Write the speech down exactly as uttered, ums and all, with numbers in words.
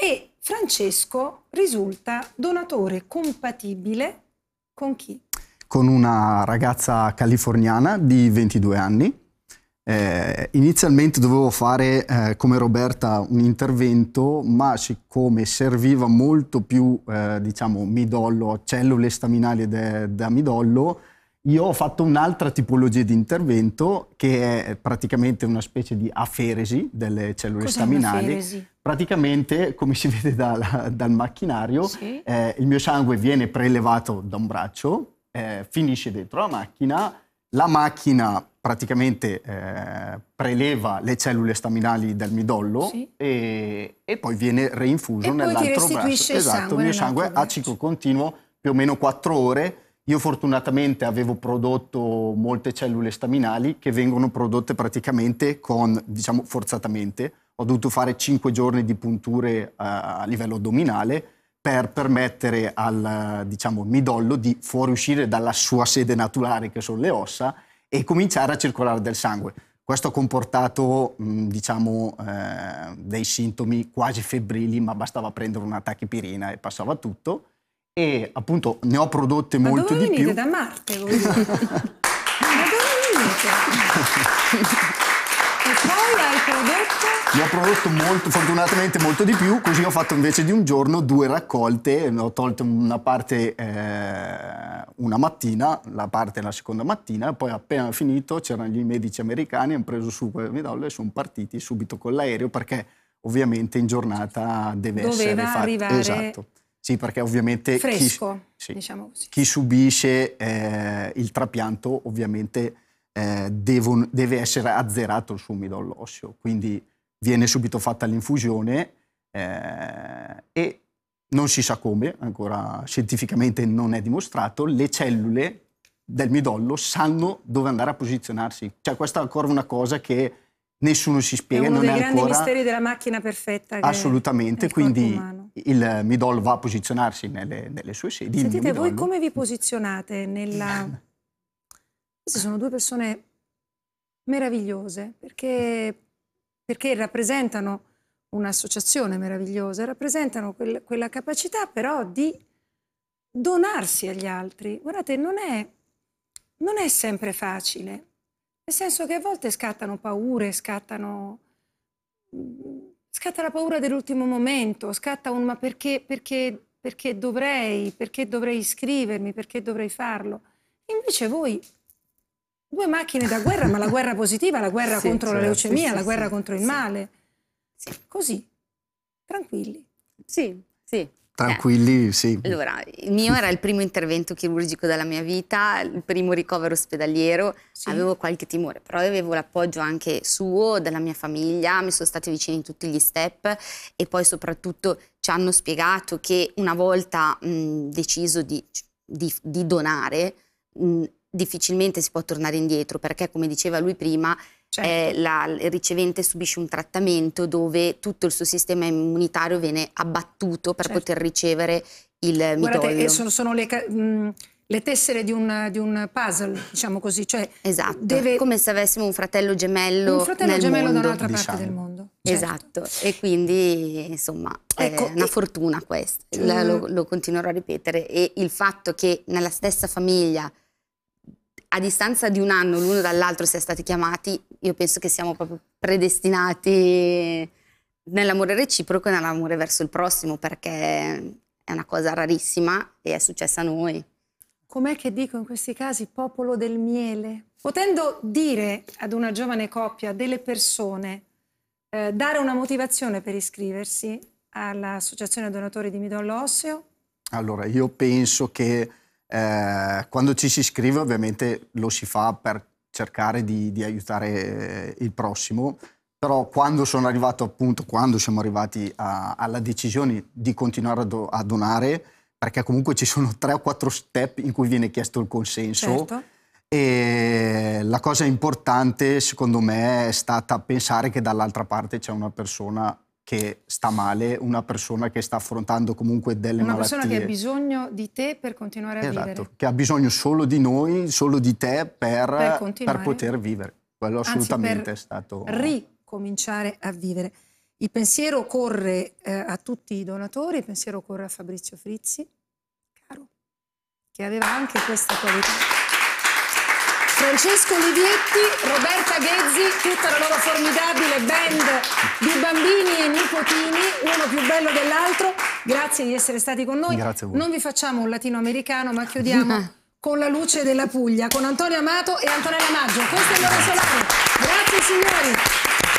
E Francesco risulta donatore compatibile con chi? Con una ragazza californiana di ventidue anni. Eh, inizialmente dovevo fare eh, come Roberta un intervento, ma siccome serviva molto più eh, diciamo midollo, cellule staminali da midollo, io ho fatto un'altra tipologia di intervento che è praticamente una specie di aferesi delle cellule Cos'è staminali. un'aferesi? Praticamente, come si vede dal, dal macchinario, sì. eh, il mio sangue viene prelevato da un braccio, eh, finisce dentro la macchina, la macchina praticamente eh, preleva le cellule staminali del midollo sì. e, e poi viene reinfuso nell'altro braccio. Il esatto, il mio sangue a ciclo continuo più o meno quattro ore. Io fortunatamente avevo prodotto molte cellule staminali che vengono prodotte praticamente con, diciamo, forzatamente. Ho dovuto fare cinque giorni di punture a, a livello addominale per permettere al, diciamo, midollo di fuoriuscire dalla sua sede naturale, che sono le ossa, e cominciare a circolare del sangue. Questo ha comportato, mh, diciamo, eh, dei sintomi quasi febbrili, ma bastava prendere una tachipirina e passava tutto. E appunto ne ho prodotte Ma molto di più. Ma dove venite? Da Marte voi? Ma dove venite? E poi hai prodotto? Ne ho prodotto molto, fortunatamente molto di più, così ho fatto invece di un giorno due raccolte, ne ho tolto una parte eh, una mattina, la parte la seconda mattina, poi appena finito c'erano gli medici americani, hanno preso su quel midollo e sono partiti subito con l'aereo, perché ovviamente in giornata deve Doveva essere fatto. arrivare Esatto. Sì, perché ovviamente fresco, chi, sì, diciamo così. chi subisce eh, il trapianto ovviamente eh, devono, deve essere azzerato il suo midollo osseo, quindi viene subito fatta l'infusione eh, e non si sa come, ancora scientificamente non è dimostrato, le cellule del midollo sanno dove andare a posizionarsi. Cioè questa è ancora una cosa che nessuno si spiega. È uno non dei è grandi ancora... misteri della macchina perfetta. Che Assolutamente, è il quindi corpo umano. il midollo va a posizionarsi nelle, nelle sue sedi. Sentite, voi come vi posizionate nella... Queste sono due persone meravigliose, perché, perché rappresentano un'associazione meravigliosa, rappresentano quel, quella capacità però di donarsi agli altri. Guardate, non è, non è sempre facile, nel senso che a volte scattano paure, scattano... scatta la paura dell'ultimo momento, scatta un ma perché, perché, perché dovrei, perché dovrei iscrivermi, perché dovrei farlo. Invece voi, due macchine da guerra, ma la guerra positiva, la guerra sì, contro certo, la leucemia, sì, la guerra sì, contro il sì. male. Sì. Così, tranquilli. Sì, sì. Tranquilli, eh. sì. Allora, il mio era il primo intervento chirurgico della mia vita, il primo ricovero ospedaliero, sì. Avevo qualche timore, però avevo l'appoggio anche suo, della mia famiglia, mi sono stati vicini tutti gli step e poi soprattutto ci hanno spiegato che una volta mh, deciso di, di, di donare, mh, difficilmente si può tornare indietro, perché come diceva lui prima, certo. eh, la, il ricevente subisce un trattamento dove tutto il suo sistema immunitario viene abbattuto per certo. poter ricevere il midollo. Guardate, sono, sono le, mh, le tessere di un, di un puzzle, diciamo così. Cioè esatto, deve... come se avessimo un fratello gemello un fratello nel gemello mondo, da un'altra diciamo. parte del mondo. Esatto, certo. E quindi insomma ecco, è una e... fortuna questa, cioè... lo, lo continuerò a ripetere, e il fatto che nella stessa famiglia a distanza di un anno l'uno dall'altro sia stati chiamati, io penso che siamo proprio predestinati nell'amore reciproco e nell'amore verso il prossimo, perché è una cosa rarissima e è successa a noi. Com'è che dico in questi casi popolo del miele? Potendo dire ad una giovane coppia, delle persone, eh, dare una motivazione per iscriversi all'Associazione Donatori di Midollo Osseo? Allora, io penso che Eh, quando ci si iscrive ovviamente lo si fa per cercare di, di aiutare il prossimo, però quando sono arrivato appunto, quando siamo arrivati a, alla decisione di continuare a, do, a donare, perché comunque ci sono tre o quattro step in cui viene chiesto il consenso, certo. E la cosa importante secondo me è stata pensare che dall'altra parte c'è una persona che sta male, una persona che sta affrontando comunque delle una malattie. Una persona che ha bisogno di te per continuare a esatto, vivere. Che ha bisogno solo di noi, solo di te per, per, per poter vivere. Quello Anzi, assolutamente per è stato... ricominciare a vivere. Il pensiero corre eh, a tutti i donatori, il pensiero corre a Fabrizio Frizzi, caro, che aveva anche questa qualità. Francesco Livietti, Roberta Ghezzi, tutta la loro formidabile band di bambini e nipotini, uno più bello dell'altro. Grazie di essere stati con noi. Grazie a voi. Non vi facciamo un latinoamericano, ma chiudiamo con la luce della Puglia, con Antonio Amato e Antonella Maggio. Questo è l'Ora Solare. Grazie signori.